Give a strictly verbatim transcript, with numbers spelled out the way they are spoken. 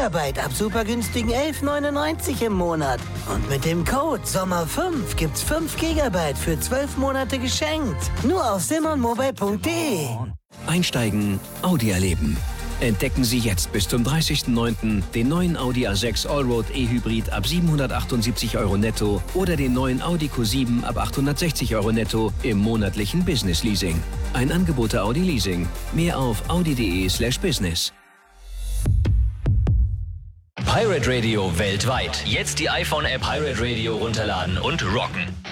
Gigabyte ab super günstigen elf neunundneunzig im Monat. Und mit dem Code Sommer fünf gibt's fünf Gigabyte für zwölf Monate geschenkt. Nur auf simonmobile punkt de. Einsteigen, Audi erleben. Entdecken Sie jetzt bis zum dreißigsten neunten den neuen Audi A sechs Allroad E-Hybrid ab siebenhundertachtundsiebzig Euro netto oder den neuen Audi Q sieben ab achthundertsechzig Euro netto im monatlichen Business Leasing. Ein Angebot der Audi Leasing. Mehr auf audi.de slash business. Pirate Radio weltweit. Jetzt die iPhone-App Pirate Radio runterladen und rocken.